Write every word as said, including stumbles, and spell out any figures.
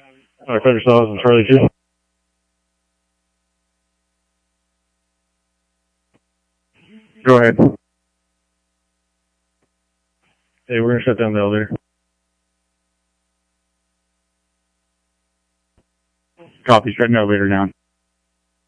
Alright, Federal South and Charlie two. Go ahead. Hey, we're gonna shut down the elevator. Copy, shutting the elevator down.